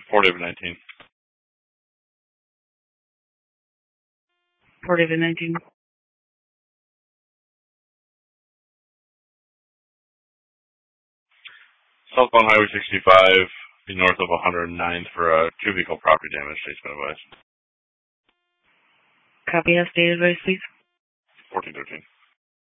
Fort David 19. Fort David 19. Southbound Highway 65, be north of 109th for a 2-vehicle property damage. State's been advised. Copy, has state advice, please. 1413.